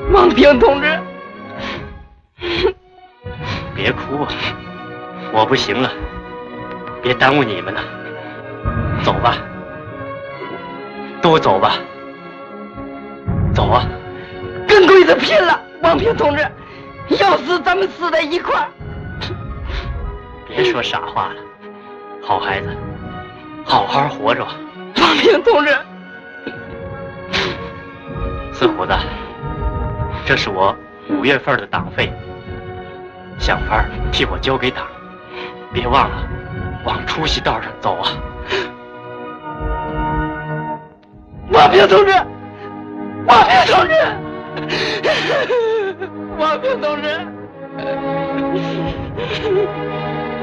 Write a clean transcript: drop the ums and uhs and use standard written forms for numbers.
王平同志， 别哭啊，我不行了，别耽误你们了，走吧，都走吧，走啊！ 跟鬼子拼了，王平同志，要死咱们死在一块儿。 别说傻话了，好孩子，好好活着。 王平同志， 四虎子，这是我5月份的党费，想法替我交给党，别忘了往出息道上走啊！ 王平同志，王平同志，王平同志。